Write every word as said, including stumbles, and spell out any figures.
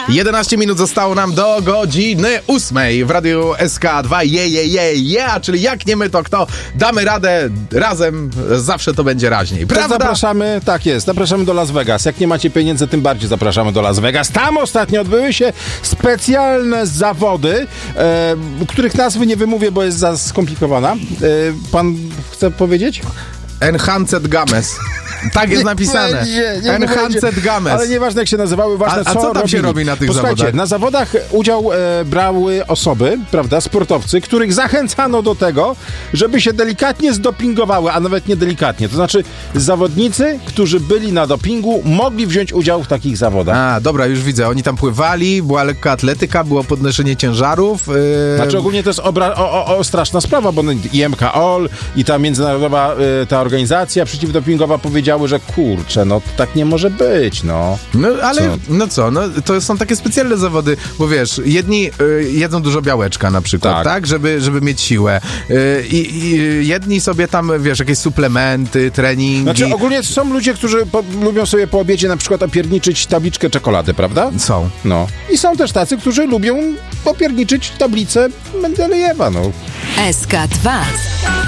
jedenaście minut zostało nam do godziny ósmej w Radiu S K dwa. Je, je, je, je, czyli jak nie my, to kto? Damy radę razem, zawsze to będzie raźniej. Prawda? Prawda? Zapraszamy, tak jest, zapraszamy do Las Vegas. Jak nie macie pieniędzy, tym bardziej zapraszamy do Las Vegas. Tam ostatnio odbyły się specjalne zawody, e, których nazwy nie wymówię, bo jest za skomplikowana. E, pan chce powiedzieć? Enhanced Games. Tak jest napisane. Nie, nie, Enhanced Games. Ale nieważne jak się nazywały, ważne A, a co co tam robili. się robi na tych Posłuchajcie, zawodach? na zawodach udział e, brały osoby, prawda, sportowcy, których zachęcano do tego, żeby się delikatnie zdopingowały, a nawet nie delikatnie. To znaczy zawodnicy, którzy byli na dopingu, mogli wziąć udział w takich zawodach. A, dobra, już widzę. Oni tam pływali, była lekka atletyka, było podnoszenie ciężarów. Yy... Znaczy ogólnie to jest obra- o, o, o straszna sprawa, bo I M K O L i ta międzynarodowa y, ta organizacja przeciwdopingowa powiedziały, że kurczę, no tak nie może być, no. No ale, Co? no co, no to są takie specjalne zawody, bo wiesz, jedni y, jedzą dużo białeczka na przykład, tak, Tak. Żeby, żeby mieć siłę. Y, i, i jedni sobie tam, wiesz, jakieś suplementy, treningi. Znaczy ogólnie są ludzie, którzy po, lubią sobie po obiedzie na przykład opierniczyć tabliczkę czekolady, prawda? Są. No. I są też tacy, którzy lubią popierniczyć tablicę Mendelejewa, no. S K dwa.